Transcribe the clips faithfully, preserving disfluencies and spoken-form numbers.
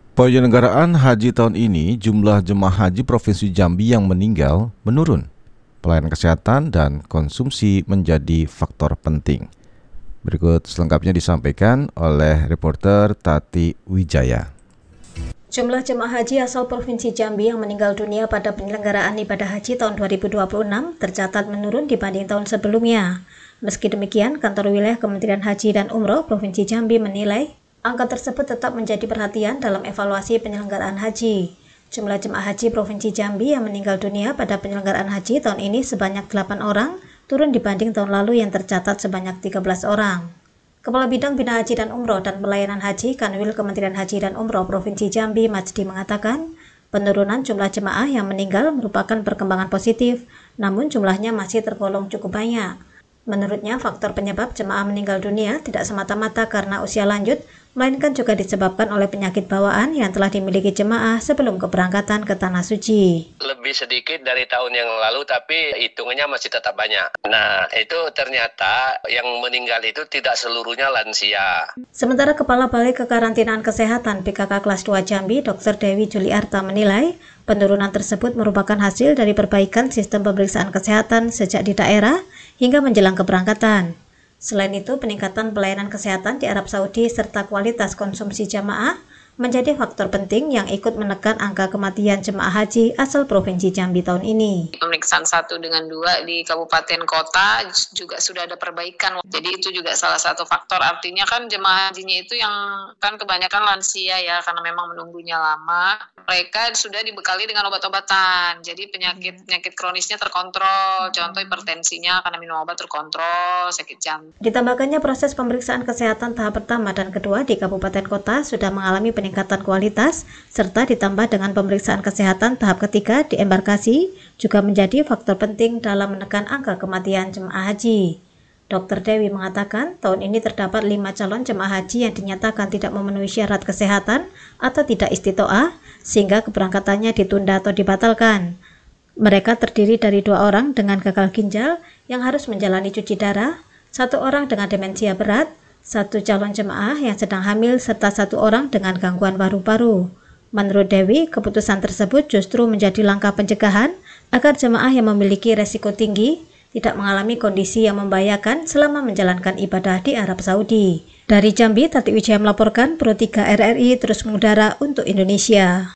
Penyelenggaraan haji tahun ini, jumlah jemaah haji Provinsi Jambi yang meninggal menurun. Pelayanan kesehatan dan konsumsi menjadi faktor penting. Berikut selengkapnya disampaikan oleh reporter Tati Wijaya. Jumlah jemaah haji asal Provinsi Jambi yang meninggal dunia pada penyelenggaraan ibadah haji tahun dua ribu dua puluh enam tercatat menurun dibanding tahun sebelumnya. Meski demikian, Kantor Wilayah Kementerian Haji dan Umroh Provinsi Jambi menilai angka tersebut tetap menjadi perhatian dalam evaluasi penyelenggaraan haji. Jumlah jemaah haji Provinsi Jambi yang meninggal dunia pada penyelenggaraan haji tahun ini sebanyak delapan orang, turun dibanding tahun lalu yang tercatat sebanyak tiga belas orang. Kepala Bidang Bina Haji dan Umroh dan Pelayanan Haji Kanwil Kementerian Haji dan Umroh Provinsi Jambi Majdi mengatakan, penurunan jumlah jemaah yang meninggal merupakan perkembangan positif, namun jumlahnya masih tergolong cukup banyak. Menurutnya, faktor penyebab jemaah meninggal dunia tidak semata-mata karena usia lanjut, melainkan juga disebabkan oleh penyakit bawaan yang telah dimiliki jemaah sebelum keberangkatan ke Tanah Suci. Lebih sedikit dari tahun yang lalu, tapi hitungannya masih tetap banyak. Nah, itu ternyata yang meninggal itu tidak seluruhnya lansia. Sementara Kepala Balai Kekarantinaan Kesehatan P K K Kelas dua Jambi, Dokter Dewi Juliarta menilai, penurunan tersebut merupakan hasil dari perbaikan sistem pemeriksaan kesehatan sejak di daerah hingga menjelang keberangkatan. Selain itu, peningkatan pelayanan kesehatan di Arab Saudi serta kualitas konsumsi jamaah menjadi faktor penting yang ikut menekan angka kematian jemaah haji asal Provinsi Jambi tahun ini. Pemeriksaan satu dengan dua di kabupaten kota juga sudah ada perbaikan. Jadi itu juga salah satu faktor. Artinya kan jemaah hajinya itu yang kan kebanyakan lansia ya, karena memang menunggunya lama. Mereka sudah dibekali dengan obat-obatan. Jadi penyakit-penyakit kronisnya terkontrol. Contoh hipertensinya karena minum obat terkontrol, sakit jantung. Ditambahkannya proses pemeriksaan kesehatan tahap pertama dan kedua di kabupaten kota sudah mengalami peningkatan kualitas, serta ditambah dengan pemeriksaan kesehatan tahap ketiga di embarkasi juga menjadi faktor penting dalam menekan angka kematian jemaah haji. Dokter Dewi mengatakan tahun ini terdapat lima calon jemaah haji yang dinyatakan tidak memenuhi syarat kesehatan atau tidak istitoah, sehingga keberangkatannya ditunda atau dibatalkan. Mereka terdiri dari dua orang dengan gagal ginjal yang harus menjalani cuci darah, satu orang dengan demensia berat, satu calon jemaah yang sedang hamil, serta satu orang dengan gangguan paru-paru. Menurut Dewi, keputusan tersebut justru menjadi langkah pencegahan agar jemaah yang memiliki resiko tinggi tidak mengalami kondisi yang membahayakan selama menjalankan ibadah di Arab Saudi. Dari Jambi, Tati Wijaya melaporkan, Pro tiga R R I terus mengudara untuk Indonesia.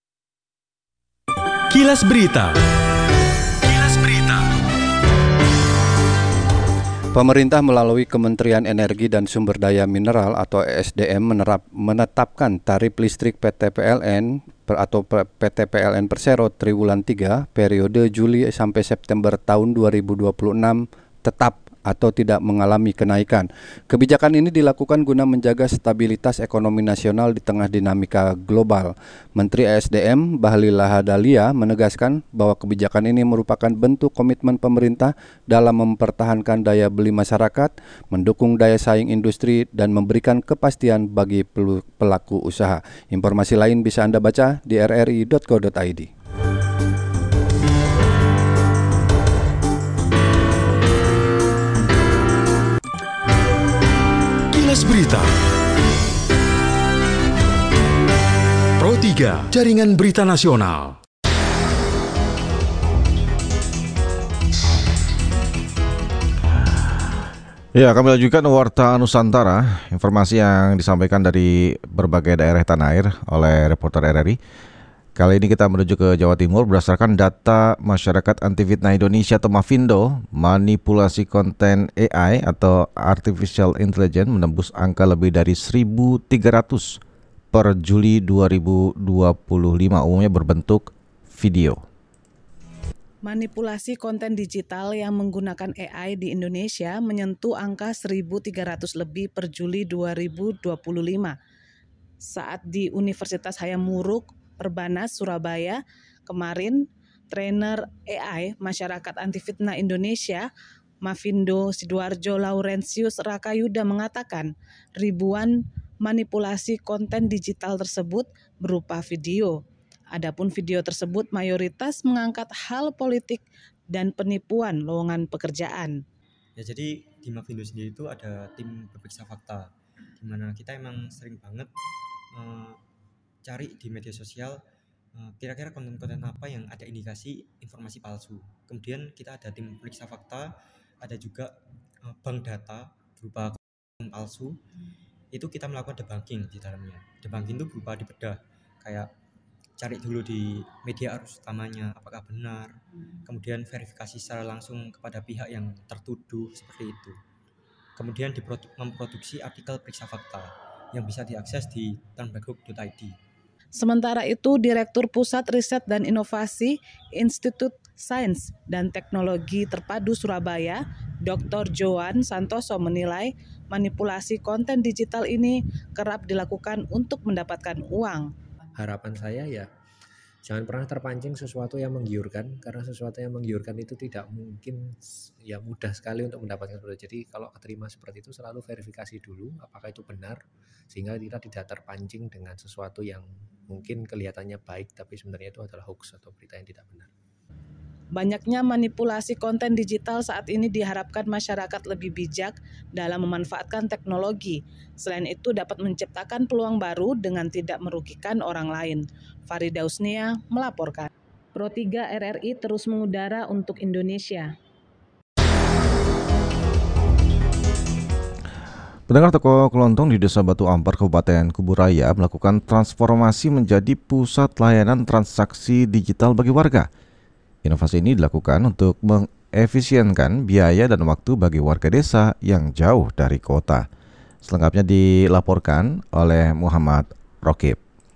Kilas Berita. Kilas Berita. Pemerintah melalui Kementerian Energi dan Sumber Daya Mineral atau E S D M menerap, menetapkan tarif listrik P T P L N per, atau P T P L N Persero triwulan tiga periode Juli sampai September tahun dua ribu dua puluh enam tetap atau tidak mengalami kenaikan. Kebijakan ini dilakukan guna menjaga stabilitas ekonomi nasional di tengah dinamika global. Menteri E S D M Bahlil Lahadalia menegaskan bahwa kebijakan ini merupakan bentuk komitmen pemerintah dalam mempertahankan daya beli masyarakat, mendukung daya saing industri, dan memberikan kepastian bagi pelaku usaha. Informasi lain bisa Anda baca di r r i dot co dot i d. Kilas Berita. Pro tiga, Jaringan Berita Nasional. Ya, kami lanjutkan Warta Nusantara, informasi yang disampaikan dari berbagai daerah tanah air oleh reporter R R I. Kali ini kita menuju ke Jawa Timur. Berdasarkan data Masyarakat Anti Fitnah Indonesia atau Mafindo, manipulasi konten A I atau Artificial Intelligence menembus angka lebih dari seribu tiga ratus per Juli dua ribu dua puluh lima, umumnya berbentuk video. Manipulasi konten digital yang menggunakan A I di Indonesia menyentuh angka seribu tiga ratus lebih per Juli dua ribu dua puluh lima. Saat di Universitas Hayam Wuruk, Perbanas, Surabaya, kemarin trainer A I Masyarakat Anti Fitnah Indonesia, Mafindo Sidoarjo Laurentius Rakayuda mengatakan ribuan manipulasi konten digital tersebut berupa video. Adapun video tersebut mayoritas mengangkat hal politik dan penipuan lowongan pekerjaan. Ya, jadi di Mafindo sendiri itu ada tim pemeriksa fakta, di mana kita emang sering banget uh, cari di media sosial uh, kira-kira konten-konten apa yang ada indikasi informasi palsu. Kemudian kita ada tim periksa fakta, ada juga uh, bank data berupa konten palsu. Itu kita melakukan debunking di dalamnya. Debunking itu berupa dibedah, kayak cari dulu di media arus utamanya apakah benar, kemudian verifikasi secara langsung kepada pihak yang tertuduh seperti itu. Kemudian diprodu- memproduksi artikel periksa fakta yang bisa diakses di turnbackhook dot i d. Sementara itu, Direktur Pusat Riset dan Inovasi Institut Sains dan Teknologi Terpadu Surabaya, Doktor Johan Santoso menilai manipulasi konten digital ini kerap dilakukan untuk mendapatkan uang. Harapan saya ya jangan pernah terpancing sesuatu yang menggiurkan, karena sesuatu yang menggiurkan itu tidak mungkin ya mudah sekali untuk mendapatkan seperti itu. Jadi kalau keterima seperti itu selalu verifikasi dulu apakah itu benar, sehingga kita tidak terpancing dengan sesuatu yang mungkin kelihatannya baik tapi sebenarnya itu adalah hoax atau berita yang tidak benar. Banyaknya manipulasi konten digital saat ini diharapkan masyarakat lebih bijak dalam memanfaatkan teknologi. Selain itu dapat menciptakan peluang baru dengan tidak merugikan orang lain. Farida Usnia melaporkan. Pro tiga R R I terus mengudara untuk Indonesia. Pendengar, toko kelontong di Desa Batu Ampar, Kabupaten Kuburaya melakukan transformasi menjadi pusat layanan transaksi digital bagi warga. Inovasi ini dilakukan untuk mengefisienkan biaya dan waktu bagi warga desa yang jauh dari kota. Selengkapnya dilaporkan oleh Muhammad Rokib.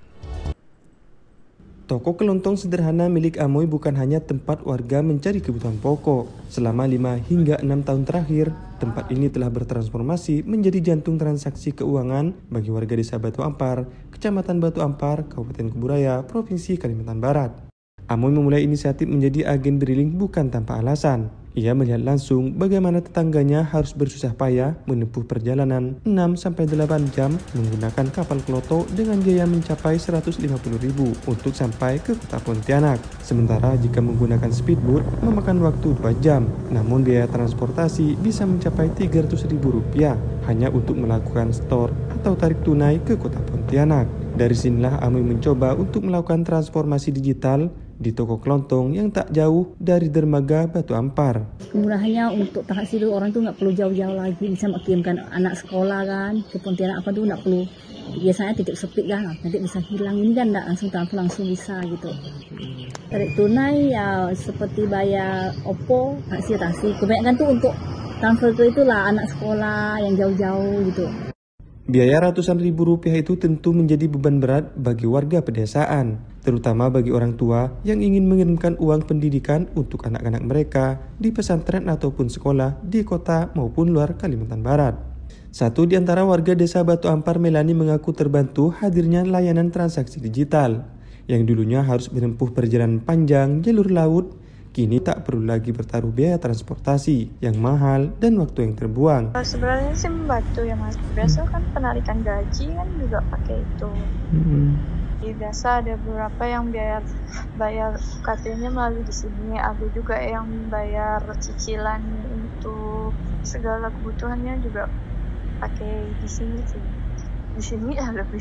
Toko kelontong sederhana milik Amoy bukan hanya tempat warga mencari kebutuhan pokok. Selama lima hingga enam tahun terakhir, tempat ini telah bertransformasi menjadi jantung transaksi keuangan bagi warga Desa Batu Ampar, Kecamatan Batu Ampar, Kabupaten Kuburaya, Provinsi Kalimantan Barat. Amoy memulai inisiatif menjadi agen briling bukan tanpa alasan. Ia melihat langsung bagaimana tetangganya harus bersusah payah menempuh perjalanan enam sampai delapan jam menggunakan kapal kloto dengan biaya mencapai seratus lima puluh ribu untuk sampai ke kota Pontianak. Sementara jika menggunakan speedboat memakan waktu dua jam, namun biaya transportasi bisa mencapai tiga ratus ribu rupiah hanya untuk melakukan store atau tarik tunai ke kota Pontianak. Dari sinilah Amoy mencoba untuk melakukan transformasi digital di toko kelontong yang tak jauh dari dermaga Batu Ampar. Kemudahannya untuk taksi itu orang tuh nggak perlu jauh-jauh lagi, bisa mengirimkan anak sekolah kan ke Pontianak apa tuh nggak perlu. Biasanya titik sepi kan, nanti bisa hilang, ini kan nggak langsung transfer langsung bisa gitu. Tarik tunai ya seperti bayar Oppo, taksi taksi. Kebanyakan tuh untuk transfer itu itulah anak sekolah yang jauh-jauh gitu. Biaya ratusan ribu rupiah itu tentu menjadi beban berat bagi warga pedesaan, terutama bagi orang tua yang ingin mengirimkan uang pendidikan untuk anak-anak mereka di pesantren ataupun sekolah di kota maupun luar Kalimantan Barat. Satu di antara warga Desa Batu Ampar, Melani, mengaku terbantu hadirnya layanan transaksi digital yang dulunya harus menempuh perjalanan panjang jalur laut. Kini tak perlu lagi bertaruh biaya transportasi yang mahal dan waktu yang terbuang. Sebenarnya sih membantu ya Mas. Biasa kan penarikan gaji kan juga pakai itu. Hmm. Jadi biasa ada beberapa yang bayar bayar U K T-nya melalui di sini. Ada juga yang bayar cicilan untuk segala kebutuhannya juga pakai di sini sih. Di sini ya lebih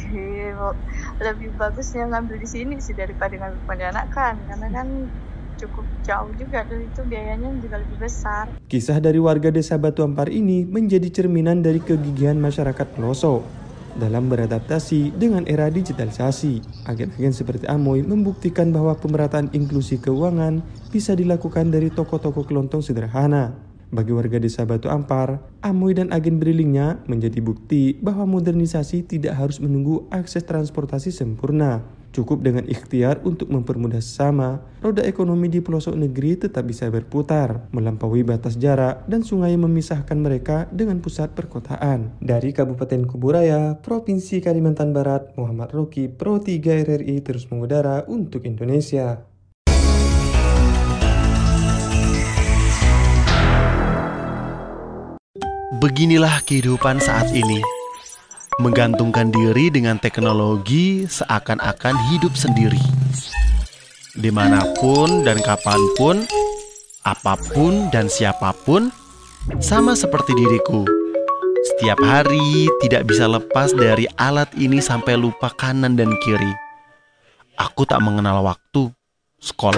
lebih bagusnya ngambil di sini sih daripada ngambil Pontianak kan, karena kan cukup jauh juga, dan itu biayanya juga lebih besar. Kisah dari warga Desa Batu Ampar ini menjadi cerminan dari kegigihan masyarakat pelosok dalam beradaptasi dengan era digitalisasi. Agen-agen seperti Amoy membuktikan bahwa pemerataan inklusi keuangan bisa dilakukan dari toko-toko kelontong sederhana. Bagi warga Desa Batu Ampar, Amoy dan agen brilingnya menjadi bukti bahwa modernisasi tidak harus menunggu akses transportasi sempurna. Cukup dengan ikhtiar untuk mempermudah sesama, roda ekonomi di pelosok negeri tetap bisa berputar, melampaui batas jarak dan sungai yang memisahkan mereka dengan pusat perkotaan. Dari Kabupaten Kuburaya, Provinsi Kalimantan Barat, Muhammad Roki, Pro tiga R R I terus mengudara untuk Indonesia. Beginilah kehidupan saat ini. Menggantungkan diri dengan teknologi seakan-akan hidup sendiri. Dimanapun dan kapanpun, apapun dan siapapun, sama seperti diriku. Setiap hari tidak bisa lepas dari alat ini sampai lupa kanan dan kiri. Aku tak mengenal waktu. Sekolah